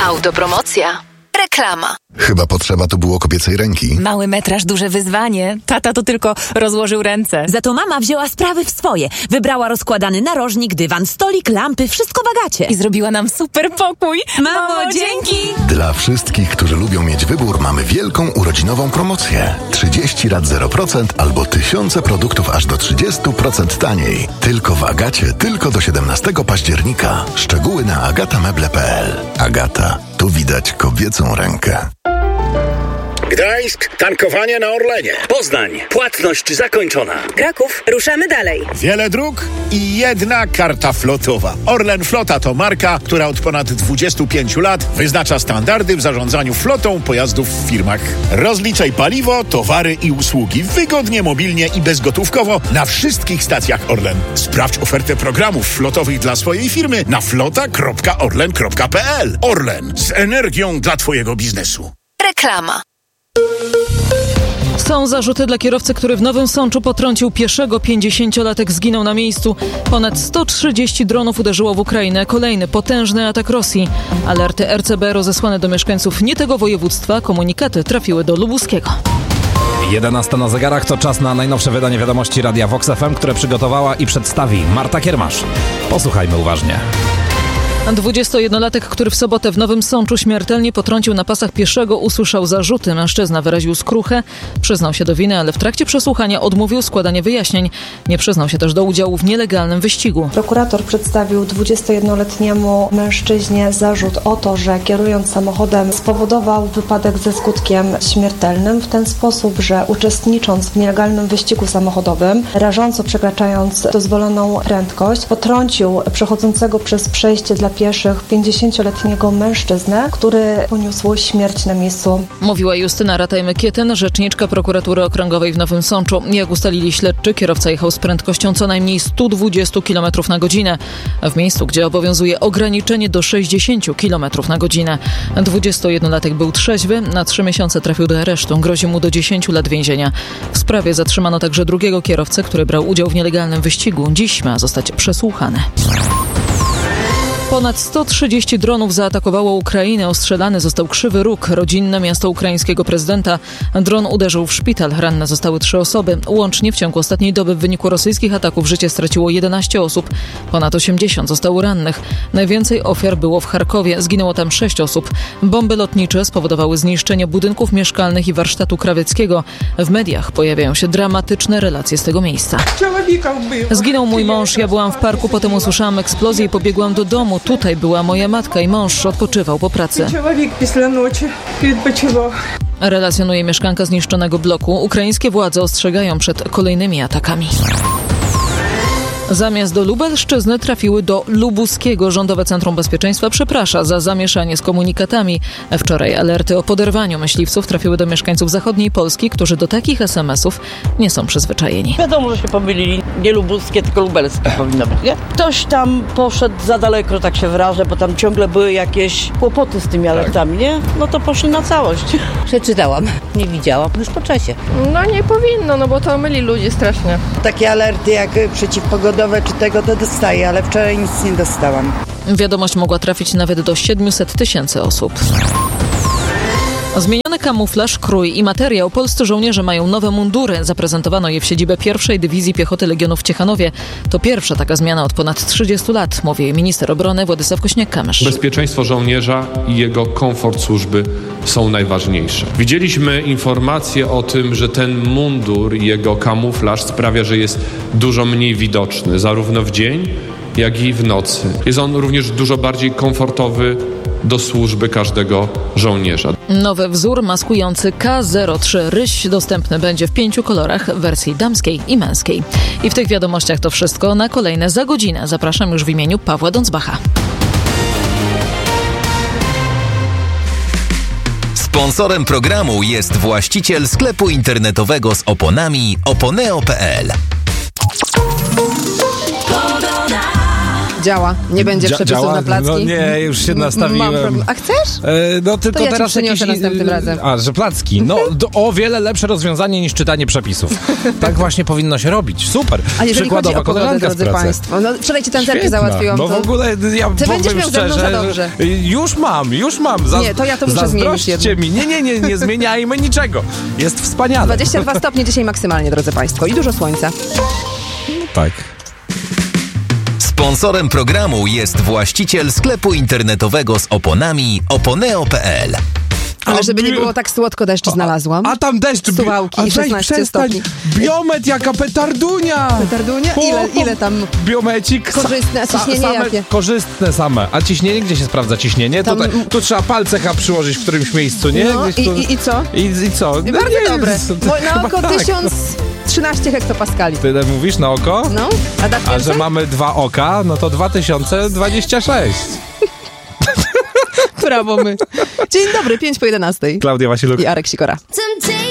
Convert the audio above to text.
Autopromocja. Reklama. Chyba potrzeba tu było kobiecej ręki. Mały metraż, duże wyzwanie. Tata to tylko rozłożył ręce. Za to mama wzięła sprawy w swoje. Wybrała rozkładany narożnik, dywan, stolik, lampy, wszystko w Agacie. I zrobiła nam super pokój. Mamo, dzięki! Dla wszystkich, którzy lubią mieć wybór, mamy wielką urodzinową promocję. 30 lat 0% albo tysiące produktów aż do 30% taniej. Tylko w Agacie, tylko do 17 października. Szczegóły na agatameble.pl. Agata. Tu widać kobiecą rękę. Gdańsk, tankowanie na Orlenie. Poznań, płatność zakończona. Kraków, ruszamy dalej. Wiele dróg i jedna karta flotowa. Orlen Flota to marka, która od ponad 25 lat wyznacza standardy w zarządzaniu flotą pojazdów w firmach. Rozliczaj paliwo, towary i usługi wygodnie, mobilnie i bezgotówkowo na wszystkich stacjach Orlen. Sprawdź ofertę programów flotowych dla swojej firmy na flota.orlen.pl. Orlen, z energią dla twojego biznesu. Reklama. Są zarzuty dla kierowcy, który w Nowym Sączu potrącił pieszego. 50-latek zginął na miejscu. Ponad 130 dronów uderzyło w Ukrainę. Kolejny potężny atak Rosji. Alerty RCB rozesłane do mieszkańców nie tego województwa. Komunikaty trafiły do Lubuskiego. 11 na zegarach to czas na najnowsze wydanie wiadomości Radia Vox FM, które przygotowała i przedstawi Marta Kiermasz. Posłuchajmy uważnie. 21-latek, który w sobotę w Nowym Sączu śmiertelnie potrącił na pasach pieszego, usłyszał zarzuty. Mężczyzna wyraził skruchę, przyznał się do winy, ale w trakcie przesłuchania odmówił składania wyjaśnień. Nie przyznał się też do udziału w nielegalnym wyścigu. Prokurator przedstawił 21-letniemu mężczyźnie zarzut o to, że kierując samochodem spowodował wypadek ze skutkiem śmiertelnym w ten sposób, że uczestnicząc w nielegalnym wyścigu samochodowym, rażąco przekraczając dozwoloną prędkość, potrącił przechodzącego przez przejście dla pieszych 50-letniego mężczyznę, który poniósł śmierć na miejscu. Mówiła Justyna Rataj-Mykietyn, rzeczniczka prokuratury okręgowej w Nowym Sączu. Jak ustalili śledczy, kierowca jechał z prędkością co najmniej 120 km na godzinę. W miejscu, gdzie obowiązuje ograniczenie do 60 km na godzinę. 21-latek był trzeźwy, na 3 miesiące trafił do aresztu. Grozi mu do 10 lat więzienia. W sprawie zatrzymano także drugiego kierowcę, który brał udział w nielegalnym wyścigu. Dziś ma zostać przesłuchany. Ponad 130 dronów zaatakowało Ukrainę. Ostrzelany został Krzywy Róg, rodzinne miasto ukraińskiego prezydenta. Dron uderzył w szpital. Ranne zostały 3 osoby. Łącznie w ciągu ostatniej doby w wyniku rosyjskich ataków życie straciło 11 osób. Ponad 80 zostało rannych. Najwięcej ofiar było w Charkowie. Zginęło tam 6 osób. Bomby lotnicze spowodowały zniszczenie budynków mieszkalnych i warsztatu krawieckiego. W mediach pojawiają się dramatyczne relacje z tego miejsca. Zginął mój mąż. Ja byłam w parku, potem usłyszałam eksplozję i pobiegłam do domu. Tutaj była moja matka i mąż odpoczywał po pracy. Relacjonuje mieszkanka zniszczonego bloku. Ukraińskie władze ostrzegają przed kolejnymi atakami. Zamiast do Lubelszczyzny trafiły do Lubuskiego. Rządowe Centrum Bezpieczeństwa przeprasza za zamieszanie z komunikatami. Wczoraj alerty o poderwaniu myśliwców trafiły do mieszkańców zachodniej Polski, którzy do takich SMS-ów nie są przyzwyczajeni. Wiadomo, że się pomylili. Nie lubuskie, tylko lubelskie powinno być, nie? Ktoś tam poszedł za daleko, tak się wyrażę, bo tam ciągle były jakieś kłopoty z tymi alertami, nie? No to poszli na całość. Przeczytałam, nie widziałam, już po czasie. No nie powinno, no bo to myli ludzi strasznie. Takie alerty jak przeciwpogodowe czy tego to dostaję, ale wczoraj nic nie dostałam. Wiadomość mogła trafić nawet do 700 000 osób. Zmieniony kamuflaż, krój i materiał. Polscy żołnierze mają nowe mundury. Zaprezentowano je w siedzibie 1. Dywizji Piechoty Legionów w Ciechanowie. To pierwsza taka zmiana od ponad 30 lat, mówi minister obrony Władysław Kosiniak-Kamysz. Bezpieczeństwo żołnierza i jego komfort służby są najważniejsze. Widzieliśmy informacje o tym, że ten mundur i jego kamuflaż sprawia, że jest dużo mniej widoczny, zarówno w dzień, jak i w nocy. Jest on również dużo bardziej komfortowy do służby każdego żołnierza. Nowy wzór maskujący K03 Ryś dostępny będzie w 5 kolorach w wersji damskiej i męskiej. I w tych wiadomościach to wszystko. Na kolejne za godzinę zapraszam już w imieniu Pawła Dącbacha. Sponsorem programu jest właściciel sklepu internetowego z oponami oponeo.pl. Działa. Nie będzie przepisów działa? na placki. No nie, już się nastawiłem. Mam problem. A chcesz? No tylko to ja teraz ci przyniosę następnym razem. A, że placki. No o wiele lepsze rozwiązanie niż czytanie przepisów. Tak właśnie powinno się robić. Super. A jeżeli Przykładowa chodzi o pogodę, koleżanka z drodzy pracy. Państwo, no wczoraj ci tancerkę załatwiłam. No w ogóle ja Ty będziesz miał ze mną za szczerze, dobrze. Już mam. Nie, to ja to muszę zmienić Zazdrośćcie mi. Nie zmieniajmy niczego. Jest wspaniale. 22 stopnie dzisiaj maksymalnie, drodzy Państwo. I dużo słońca. Tak. Sponsorem programu jest właściciel sklepu internetowego z oponami oponeo.pl. Ale żeby nie było tak słodko, deszcz znalazłam. A tam deszcz. Suwałki, 16 stopni. Biomet jaka petardunia. Petardunia? Ile tam? Biomecik. Korzystne, a ciśnienie jakie? Korzystne same. A ciśnienie? Gdzie się sprawdza ciśnienie? Tam... Tu trzeba palce przyłożyć w którymś miejscu, nie? No i co? I co? No, bardzo dobre. Na oko 1013 hektopaskali. Tyle mówisz na oko? No. A że mamy 2 oka, no to 2026. Brawo my. Dzień dobry, 5 po 11. Klaudia Wasiluk I Arek Sikora.